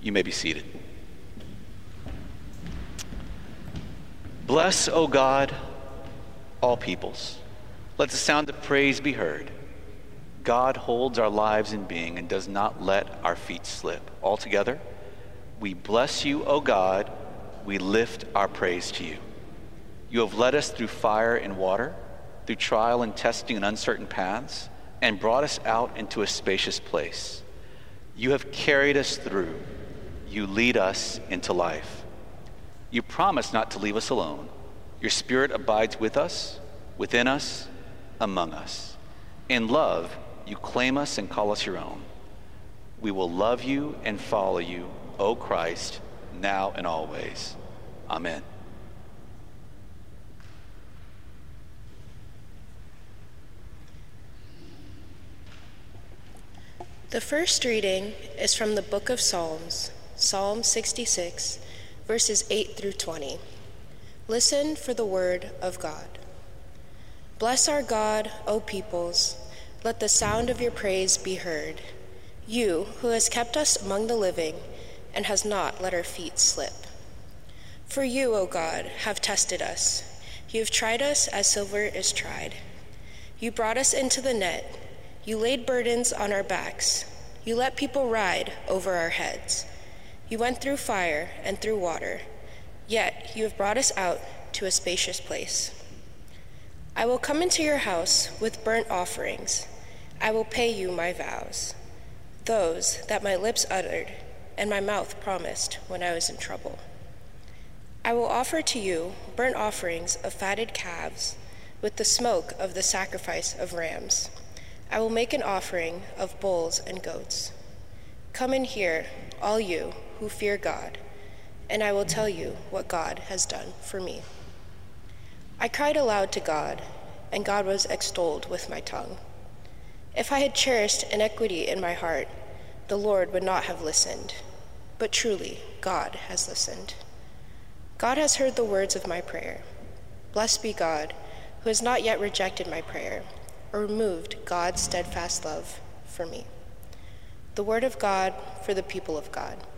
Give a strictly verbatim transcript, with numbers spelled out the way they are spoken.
You may be seated. Bless, O God, all peoples. Let the sound of praise be heard. God holds our lives in being and does not let our feet slip. Altogether, we bless you, O God. We lift our praise to you. You have led us through fire and water, through trial and testing and uncertain paths, and brought us out into a spacious place. You have carried us through. You lead us into life. You promise not to leave us alone. Your Spirit abides with us, within us, among us. In love, you claim us and call us your own. We will love you and follow you, O Christ, now and always. Amen. The first reading is from the book of Psalms, Psalm sixty-six, verses eight through twenty. Listen for the word of God. Bless our God, O peoples. Let the sound of your praise be heard. You who has kept us among the living and has not let our feet slip. For you, O God, have tested us. You have tried us as silver is tried. You brought us into the net. You laid burdens on our backs. You let people ride over our heads. You went through fire and through water, yet you have brought us out to a spacious place. I will come into your house with burnt offerings. I will pay you my vows, those that my lips uttered and my mouth promised when I was in trouble. I will offer to you burnt offerings of fatted calves with the smoke of the sacrifice of rams. I will make an offering of bulls and goats. Come in here, all you who fear God, and I will tell you what God has done for me. I cried aloud to God, and God was extolled with my tongue. If I had cherished iniquity in my heart, the Lord would not have listened. But truly, God has listened. God has heard the words of my prayer. Blessed be God, who has not yet rejected my prayer, or removed God's steadfast love for me. The word of God for the people of God.